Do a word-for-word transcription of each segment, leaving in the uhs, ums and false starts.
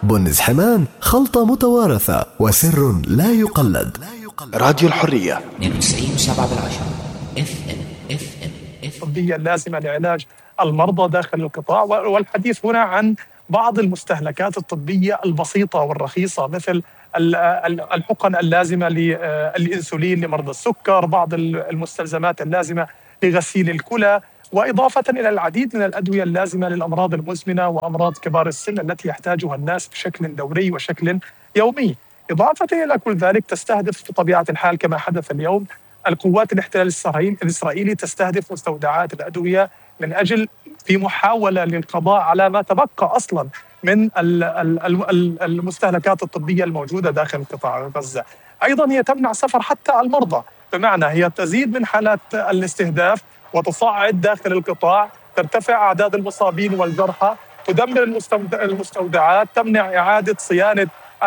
بن حمان، خلطة متوارثة وسر لا يقلد. راديو الحرية تسعين وسبعة بالعشرة اف ام اف ام الطبية اللازمة لعلاج المرضى داخل القطاع، والحديث هنا عن بعض المستهلكات الطبية البسيطة والرخيصة مثل الحقن اللازمة للإنسولين لمرضى السكر، بعض المستلزمات اللازمة لغسيل الكلى، وإضافة إلى العديد من الأدوية اللازمة للأمراض المزمنة وأمراض كبار السن التي يحتاجها الناس بشكل دوري وشكل يومي. إضافة إلى كل ذلك تستهدف بطبيعة الحال كما حدث اليوم القوات الاحتلال الإسرائيلي تستهدف مستودعات الأدوية من أجل في محاولة للقضاء على ما تبقى أصلا من المستهلكات الطبية الموجودة داخل قطاع غزة. أيضا هي تمنع سفر حتى المرضى، بمعنى هي تزيد من حالات الاستهداف وتصاعد داخل القطاع، ترتفع أعداد المصابين والجرحى، تدمر المستودعات، تمنع إعادة صيانة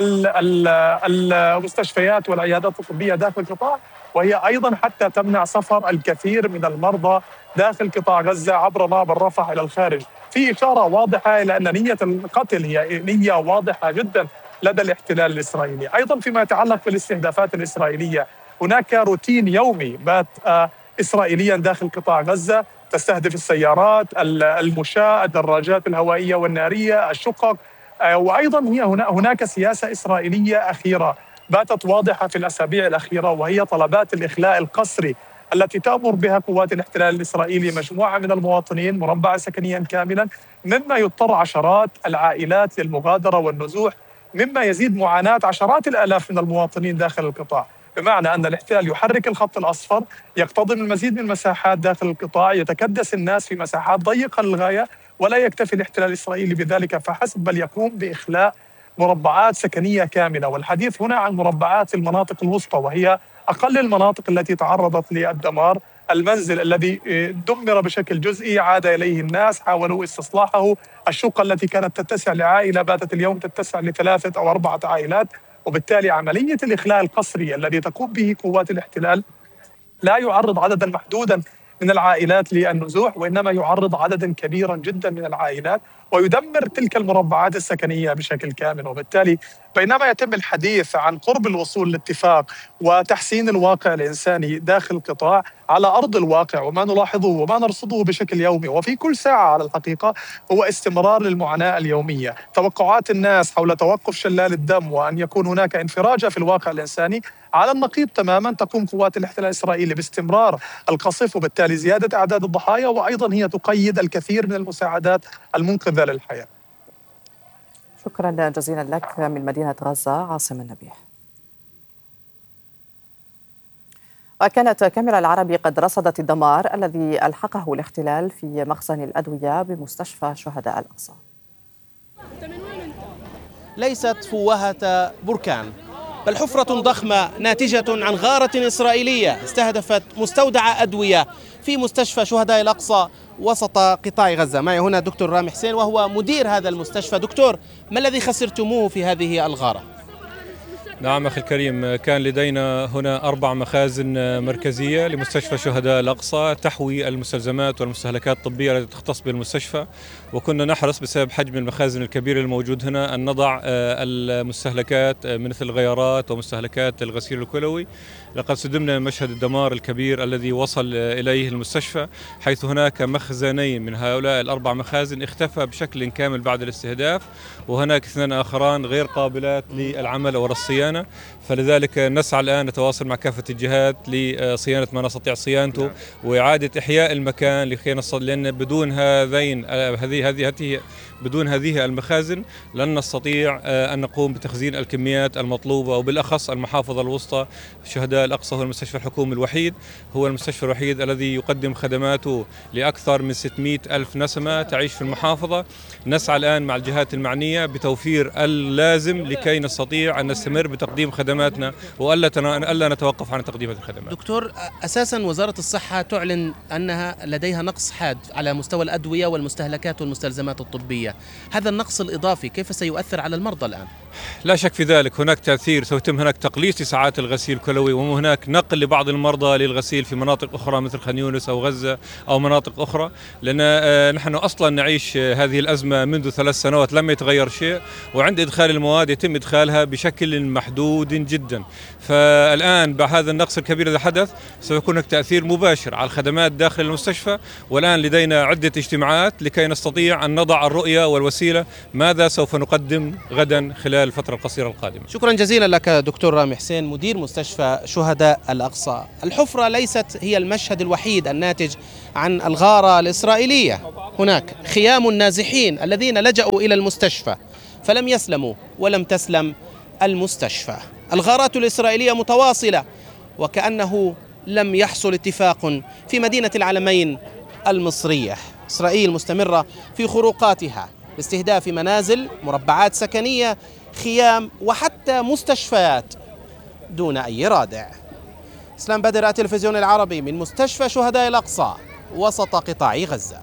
المستشفيات والعيادات الطبية داخل القطاع، وهي أيضا حتى تمنع سفر الكثير من المرضى داخل قطاع غزة عبر مابر رفح إلى الخارج. في إشارة واضحة إلى أن نية القتل هي نية واضحة جدا لدى الاحتلال الإسرائيلي. أيضا فيما يتعلق بالاستهدافات الإسرائيلية، هناك روتين يومي بات إسرائيليا داخل قطاع غزة، تستهدف السيارات، المشاة، الدراجات الهوائية والنارية، الشقق، وأيضا هي هناك سياسة إسرائيلية أخيرة باتت واضحة في الأسابيع الأخيرة، وهي طلبات الإخلاء القسري التي تأمر بها قوات الاحتلال الإسرائيلي مجموعة من المواطنين مربعا سكنيا كاملا، مما يضطر عشرات العائلات للمغادرة والنزوح، مما يزيد معاناة عشرات الآلاف من المواطنين داخل القطاع. بمعنى أن الاحتلال يحرك الخط الأصفر، يقتضم المزيد من المساحات داخل القطاع، يتكدس الناس في مساحات ضيقة للغاية، ولا يكتفي الاحتلال الإسرائيلي بذلك فحسب، بل يقوم بإخلاء مربعات سكنية كاملة. والحديث هنا عن مربعات المناطق الوسطى، وهي أقل المناطق التي تعرضت للدمار. المنزل الذي دمر بشكل جزئي عاد إليه الناس، حاولوا استصلاحه. الشقة التي كانت تتسع لعائلة باتت اليوم تتسع لثلاثة أو أربعة عائلات. وبالتالي عملية الإخلاء القسري الذي تقوم به قوات الاحتلال لا يعرض عددا محدودا من العائلات للنزوح، وإنما يعرض عددا كبيرا جدا من العائلات ويدمر تلك المربعات السكنية بشكل كامل. وبالتالي بينما يتم الحديث عن قرب الوصول لاتفاق وتحسين الواقع الإنساني داخل القطاع، على أرض الواقع وما نلاحظه وما نرصده بشكل يومي وفي كل ساعة على الحقيقة هو استمرار للمعاناة اليومية. توقعات الناس حول توقف شلال الدم وأن يكون هناك انفراجة في الواقع الإنساني على النقيض تماما. تقوم قوات الاحتلال الإسرائيلي باستمرار القصف وبالتالي زيادة أعداد الضحايا، وأيضا هي تقيد الكثير من المساعدات المنقذة للحياة. شكرا جزيلا لك من مدينة غزة عاصم النبيح. وكانت كاميرا العربي قد رصدت الدمار الذي ألحقه الاحتلال في مخزن الأدوية بمستشفى شهداء الأقصى. ليست فوهة بركان، بل حفرة ضخمة ناتجة عن غارة إسرائيلية استهدفت مستودع أدوية في مستشفى شهداء الأقصى وسط قطاع غزة. معي هنا دكتور رامي حسين وهو مدير هذا المستشفى. دكتور، ما الذي خسرتموه في هذه الغارة؟ نعم أخي الكريم، كان لدينا هنا أربع مخازن مركزية لمستشفى شهداء الأقصى تحوي المستلزمات والمستهلكات الطبية التي تختص بالمستشفى، وكنا نحرص بسبب حجم المخازن الكبير الموجود هنا أن نضع المستهلكات مثل الغيارات ومستهلكات الغسيل الكلوي. لقد صدمنا مشهد الدمار الكبير الذي وصل إليه المستشفى، حيث هناك مخزنين من هؤلاء الأربع مخازن اختفى بشكل كامل بعد الاستهداف، وهناك اثنان آخران غير قابلات للعمل أو الصيانة. فلذلك نسعى الآن نتواصل مع كافة الجهات لصيانة ما نستطيع صيانته وإعادة إحياء المكان لكي نصل، لأن بدون هذين هذه هذه بدون هذه المخازن لن نستطيع أن نقوم بتخزين الكميات المطلوبة. وبالأخص المحافظة الوسطى شهداء الأقصى هو المستشفى الحكومي الوحيد، هو المستشفى الوحيد الذي يقدم خدماته لأكثر من ستمئة ألف نسمة تعيش في المحافظة. نسعى الآن مع الجهات المعنية بتوفير اللازم لكي نستطيع أن نستمر بتقديم خدماتنا وألا ألا نتوقف عن تقديم هذه الخدمات. دكتور، أساسا وزارة الصحة تعلن أنها لديها نقص حاد على مستوى الأدوية والمستهلكات والمستلزمات الطبية. هذا النقص الإضافي كيف سيؤثر على المرضى الآن؟ لا شك في ذلك، هناك تأثير، سيتم هناك تقليص لساعات الغسيل الكلوي، وهناك نقل لبعض المرضى للغسيل في مناطق أخرى مثل خان يونس أو غزة أو مناطق أخرى، لأن نحن أصلا نعيش هذه الأزمة منذ ثلاث سنوات لم يتغير شيء، وعند إدخال المواد يتم إدخالها بشكل محدود جدا. فالآن بهذا النقص الكبير الذي حدث سيكون هناك تأثير مباشر على الخدمات داخل المستشفى، والآن لدينا عدة اجتماعات لكي نستطيع أن نضع الرؤية والوسيلة ماذا سوف نقدم غدا خلال الفترة القصيرة القادمة. شكرا جزيلا لك دكتور رامي حسين مدير مستشفى شهداء الأقصى. الحفرة ليست هي المشهد الوحيد الناتج عن الغارة الإسرائيلية، هناك خيام النازحين الذين لجأوا إلى المستشفى فلم يسلموا ولم تسلم المستشفى. الغارات الإسرائيلية متواصلة وكأنه لم يحصل اتفاق في مدينة العلمين المصرية. إسرائيل مستمرة في خروقاتها باستهداف منازل، مربعات سكنية، خيام وحتى مستشفيات دون أي رادع. إسلام بدر، التلفزيون العربي من مستشفى شهداء الأقصى وسط قطاع غزة.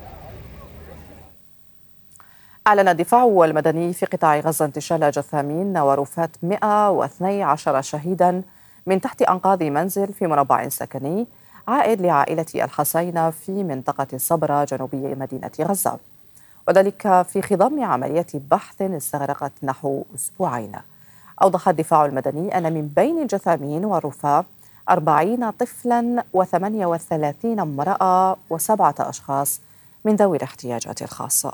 أعلن الدفاع المدني في قطاع غزة انتشال جثامين ورفات مئة واثني عشر شهيدا من تحت أنقاض منزل في مربع سكني عائد لعائلة الحسين في منطقة الصبرة جنوبي مدينة غزة، وذلك في خضم عملية بحث استغرقت نحو أسبوعين. أوضح الدفاع المدني أن من بين الجثامين والرفاة أربعين طفلا وثمانية وثلاثين امرأة وسبعة أشخاص من ذوي الاحتياجات الخاصة.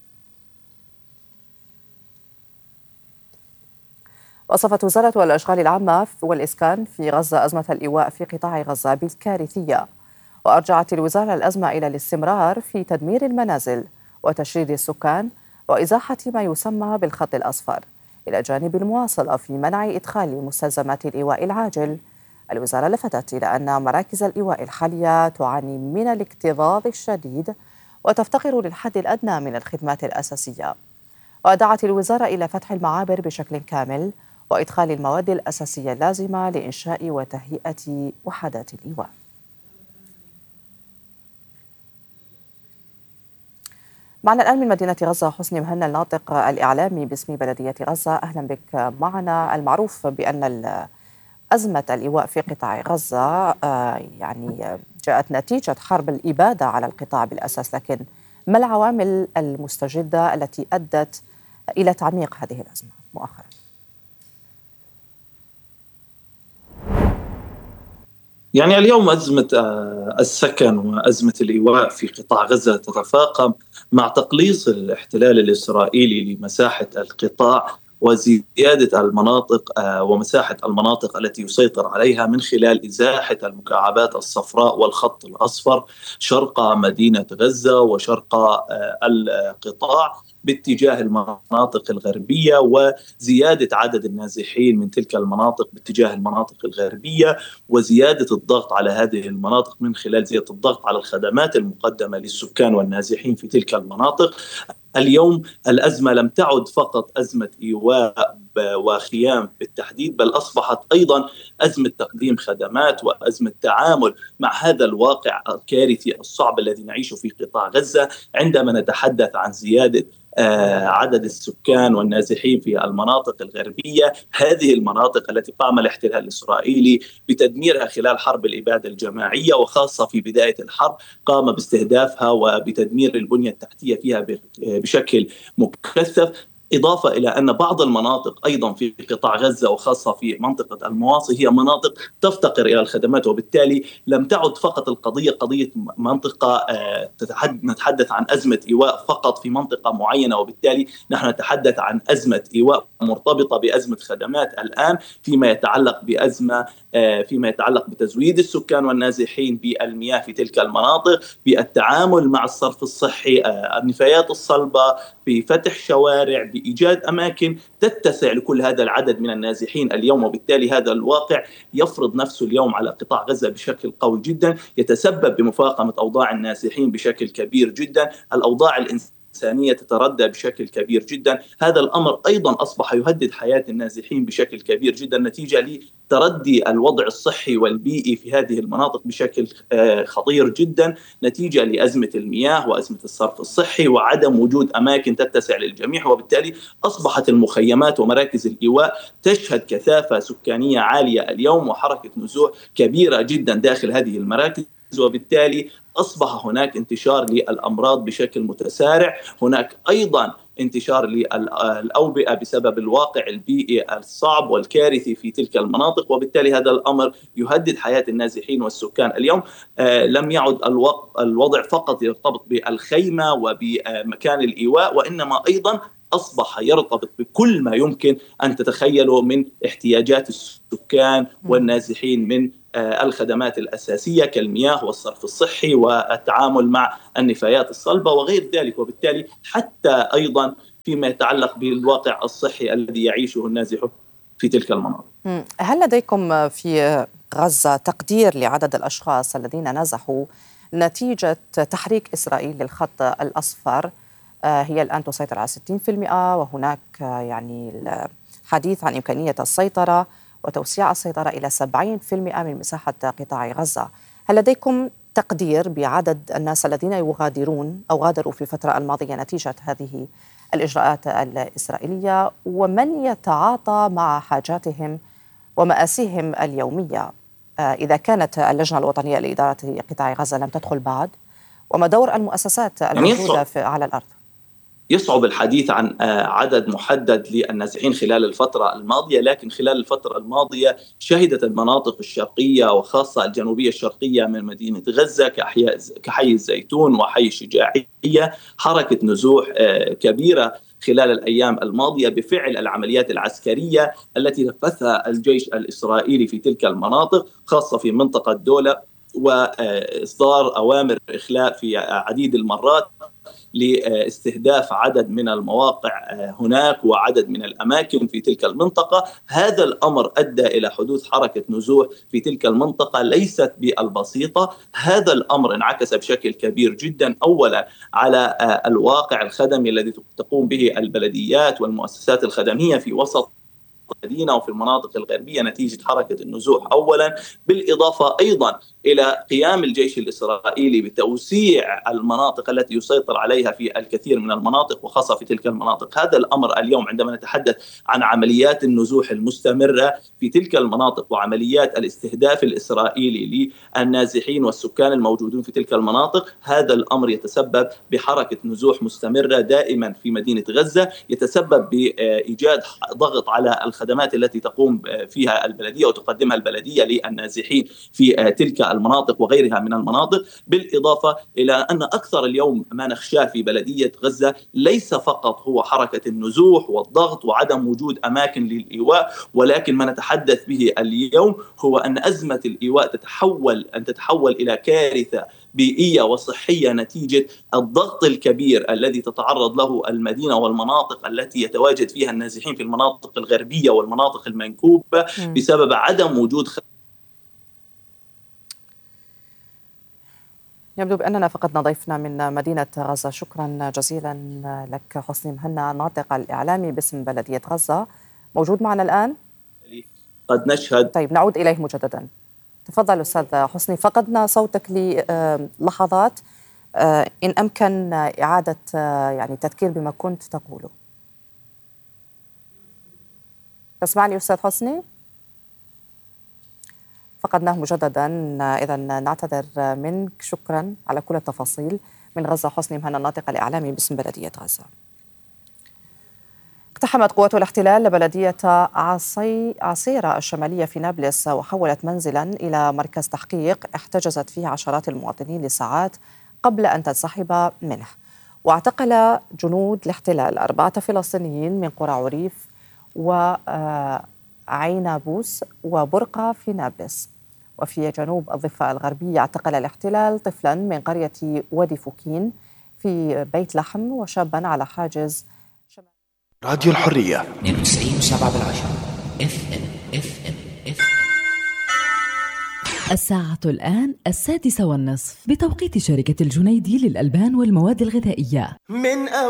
وصفت وزارة الأشغال العامة والإسكان في غزة أزمة الإيواء في قطاع غزة بالكارثية، وأرجعت الوزارة الأزمة إلى الاستمرار في تدمير المنازل وتشريد السكان وإزاحة ما يسمى بالخط الأصفر، إلى جانب المواصلة في منع إدخال مستلزمات الإيواء العاجل. الوزارة لفتت إلى أن مراكز الإيواء الحالية تعاني من الاكتظاظ الشديد وتفتقر للحد الأدنى من الخدمات الأساسية، ودعت الوزارة إلى فتح المعابر بشكل كامل وإدخال المواد الأساسية اللازمة لإنشاء وتهيئة وحدات الإيواء. معنا الآن من مدينة غزة حسني مهنا الناطق الإعلامي باسم بلدية غزة. أهلا بك معنا. المعروف بأن أزمة الإيواء في قطاع غزة يعني جاءت نتيجة حرب الإبادة على القطاع بالأساس، لكن ما العوامل المستجدة التي أدت إلى تعميق هذه الأزمة مؤخرا؟ يعني اليوم أزمة السكن وأزمة الإيواء في قطاع غزة تتفاقم مع تقليص الاحتلال الإسرائيلي لمساحة القطاع وزيادة المناطق ومساحة المناطق التي يسيطر عليها من خلال إزاحة المكعبات الصفراء والخط الأصفر شرق مدينة غزة وشرق القطاع باتجاه المناطق الغربية، وزيادة عدد النازحين من تلك المناطق باتجاه المناطق الغربية، وزيادة الضغط على هذه المناطق من خلال زيادة الضغط على الخدمات المقدمة للسكان والنازحين في تلك المناطق. اليوم الأزمة لم تعد فقط أزمة إيواء وخيام بالتحديد، بل أصبحت أيضا أزمة تقديم خدمات وأزمة تعامل مع هذا الواقع الكارثي الصعب الذي نعيشه في قطاع غزة. عندما نتحدث عن زيادة عدد السكان والنازحين في المناطق الغربية، هذه المناطق التي قام الاحتلال الإسرائيلي بتدميرها خلال حرب الإبادة الجماعية، وخاصة في بداية الحرب قام باستهدافها وبتدمير البنية التحتية فيها بشكل مكثف، إضافة إلى أن بعض المناطق أيضا في قطاع غزة وخاصة في منطقة المواصي هي مناطق تفتقر إلى الخدمات، وبالتالي لم تعد فقط القضية قضية منطقة نتحدث عن أزمة إيواء فقط في منطقة معينة، وبالتالي نحن نتحدث عن أزمة إيواء مرتبطة بأزمة خدمات الآن فيما يتعلق بأزمة فيما يتعلق بتزويد السكان والنازحين بالمياه في تلك المناطق، بالتعامل مع الصرف الصحي، النفايات الصلبة، بفتح شوارع، بإيجاد أماكن تتسع لكل هذا العدد من النازحين اليوم. وبالتالي هذا الواقع يفرض نفسه اليوم على قطاع غزة بشكل قوي جدا، يتسبب بمفاقمة أوضاع النازحين بشكل كبير جدا. الأوضاع الإنسانية الإنسانية تتردى بشكل كبير جدا. هذا الأمر أيضا أصبح يهدد حياة النازحين بشكل كبير جدا نتيجة لتردي الوضع الصحي والبيئي في هذه المناطق بشكل خطير جدا، نتيجة لأزمة المياه وأزمة الصرف الصحي وعدم وجود أماكن تتسع للجميع. وبالتالي أصبحت المخيمات ومراكز الإيواء تشهد كثافة سكانية عالية اليوم وحركة نزوح كبيرة جدا داخل هذه المراكز، وبالتالي أصبح هناك انتشار للأمراض بشكل متسارع. هناك أيضا انتشار للأوبئة بسبب الواقع البيئي الصعب والكارثي في تلك المناطق، وبالتالي هذا الأمر يهدد حياة النازحين والسكان. اليوم آه لم يعد الوضع فقط يرتبط بالخيمة وبمكان الإيواء، وإنما أيضا أصبح يرتبط بكل ما يمكن أن تتخيله من احتياجات السكان والنازحين من الخدمات الأساسية كالمياه والصرف الصحي والتعامل مع النفايات الصلبة وغير ذلك. وبالتالي حتى أيضا فيما يتعلق بالواقع الصحي الذي يعيشه النازحون في تلك المناطق. هل لديكم في غزة تقدير لعدد الأشخاص الذين نزحوا نتيجة تحريك إسرائيل للخط الأصفر؟ هي الآن تسيطر على ستين بالمئة، وهناك يعني الحديث عن إمكانية السيطرة وتوسيع السيطرة إلى سبعين بالمئة من مساحة قطاع غزة. هل لديكم تقدير بعدد الناس الذين يغادرون أو غادروا في الفترة الماضية نتيجة هذه الإجراءات الإسرائيلية، ومن يتعاطى مع حاجاتهم ومآسيهم اليومية إذا كانت اللجنة الوطنية لإدارة قطاع غزة لم تدخل بعد؟ وما دور المؤسسات الموجودة على الأرض؟ يصعب الحديث عن عدد محدد للنازحين خلال الفترة الماضية، لكن خلال الفترة الماضية شهدت المناطق الشرقية وخاصة الجنوبية الشرقية من مدينة غزة كحي الزيتون وحي الشجاعية حركة نزوح كبيرة خلال الأيام الماضية بفعل العمليات العسكرية التي نفذها الجيش الإسرائيلي في تلك المناطق، خاصة في منطقة دولة، وإصدار أوامر إخلاء في عديد المرات لاستهداف عدد من المواقع هناك وعدد من الأماكن في تلك المنطقة. هذا الأمر أدى إلى حدوث حركة نزوح في تلك المنطقة ليست بالبسيطة. هذا الأمر انعكس بشكل كبير جدا أولا على الواقع الخدمي الذي تقوم به البلديات والمؤسسات الخدمية في وسط المدينة وفي المناطق الغربية نتيجة حركة النزوح أولا، بالإضافة أيضا إلى قيام الجيش الإسرائيلي بتوسيع المناطق التي يسيطر عليها في الكثير من المناطق وخاصة في تلك المناطق. هذا الأمر اليوم عندما نتحدث عن عمليات النزوح المستمرة في تلك المناطق وعمليات الاستهداف الإسرائيلي للنازحين والسكان الموجودون في تلك المناطق، هذا الأمر يتسبب بحركة نزوح مستمرة دائما في مدينة غزة، يتسبب بإيجاد ضغط على الخدمات التي تقوم فيها البلدية وتقدمها البلدية للنازحين في تلك المناطق وغيرها من المناطق، بالإضافة إلى أن أكثر اليوم ما نخشاه في بلدية غزة ليس فقط هو حركة النزوح والضغط وعدم وجود أماكن للإيواء، ولكن ما نتحدث به اليوم هو أن أزمة الإيواء تتحول أن تتحول إلى كارثة بيئية وصحية نتيجة الضغط الكبير الذي تتعرض له المدينة والمناطق التي يتواجد فيها النازحين في المناطق الغربية والمناطق المنكوبة بسبب عدم وجود خ... يبدو بأننا فقدنا ضيفنا من مدينة غزة. شكرا جزيلا لك حسني مهنا، الناطق الإعلامي باسم بلدية غزة، موجود معنا الآن؟ قد نشهد. طيب نعود إليه مجددا. تفضل أستاذ حسني، فقدنا صوتك للحظات، إن أمكن إعادة يعني تذكير بما كنت تقوله. تسمعني أستاذ حسني؟ فقدناه مجددا، إذا نعتذر منك. شكرا على كل التفاصيل. من غزة حسني مهنا، الناطق الإعلامي باسم بلدية غزة. اقتحمت قوات الاحتلال بلدية عصي عصيرة الشمالية في نابلس وحولت منزلا إلى مركز تحقيق احتجزت فيه عشرات المواطنين لساعات قبل أن تنسحب منه. واعتقل جنود الاحتلال أربعة فلسطينيين من قرى عريف وعينابوس وبرقة في نابلس. وفي جنوب الضفة الغربية اعتقل الاحتلال طفلا من قرية وادي فوكين في بيت لحم وشابا على حاجز راديو الحرية اثنين وتسعين وسبعة بالعشرة اف ام اف ام اف الساعة الآن السادسة والنصف بتوقيت شركة الجنيدي للألبان والمواد الغذائية. من